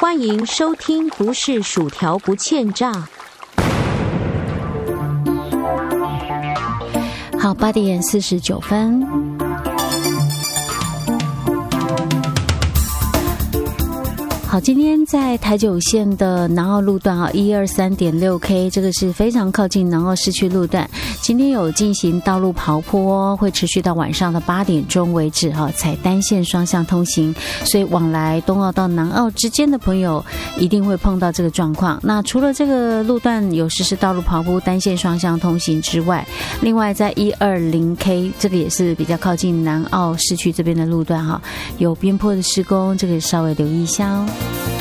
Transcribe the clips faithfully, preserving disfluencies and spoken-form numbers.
欢迎收听不是薯条不欠炸。 好，八点四十九分。好，今天在台九线的南澳路段啊，一二三点六 K， 这个是非常靠近南澳市区路段。今天有进行道路刨坡，会持续到晚上的八点钟为止哈，采单线双向通行，所以往来东澳到南澳之间的朋友一定会碰到这个状况。那除了这个路段有实施道路刨坡单线双向通行之外，另外在一二零 K 这个也是比较靠近南澳市区这边的路段哈，有边坡的施工，这个稍微留意一下哦。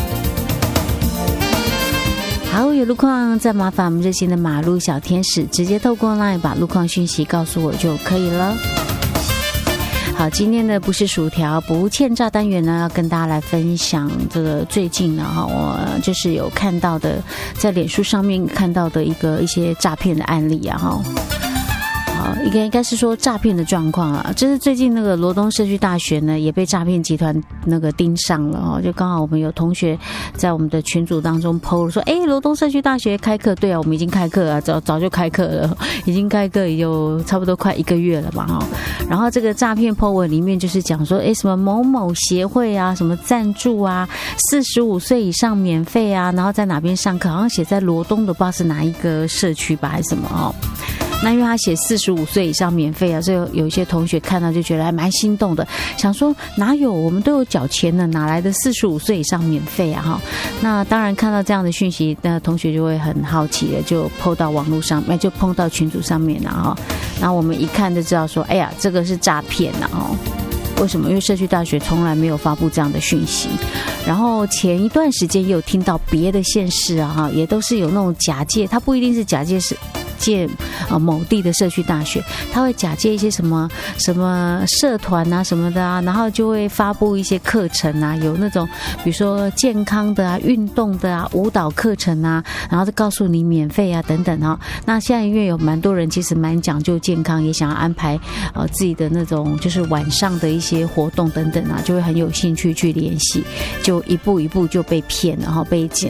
好，有路况再麻烦我们热心的马路小天使直接透过 LINE 把路况讯息告诉我就可以了。好，今天的不是薯条不欠炸单元呢，要跟大家来分享这个最近呢，我就是有看到的，在脸书上面看到的一个一些诈骗的案例啊哈。好，应该应该是说诈骗的状况啊，这是最近那个罗东社区大学呢也被诈骗集团那个盯上了哦，就刚好我们有同学在我们的群组当中 po 了说，哎，罗东社区大学开课，对啊，我们已经开课了，早早就开课了，已经开课也有差不多快一个月了吧哈。然后这个诈骗 po 文里面就是讲说，哎，什么某某协会啊，什么赞助啊，四十五岁以上免费啊，然后在哪边上课，好像写在罗东的不知道是哪一个社区吧还是什么哦。那因为他写四十五岁以上免费啊，所以有一些同学看到就觉得还蛮心动的，想说哪有，我们都有缴钱的，哪来的四十五岁以上免费啊哈？那当然看到这样的讯息，那同学就会很好奇的，就 po 到网络上面，就 po 到群组上面了哈。然后我们一看就知道说，哎呀，这个是诈骗啊哈。为什么？因为社区大学从来没有发布这样的讯息。然后前一段时间也有听到别的县市啊哈，也都是有那种假借，它不一定是假借是。借呃某地的社区大学，他会假借一些什么什么社团啊什么的啊，然后就会发布一些课程啊，有那种比如说健康的啊、运动的啊、舞蹈课程啊，然后就告诉你免费啊等等啊。那现在因为有蛮多人其实蛮讲究健康，也想要安排呃自己的那种就是晚上的一些活动等等啊，就会很有兴趣去联系，就一步一步就被骗了，然后被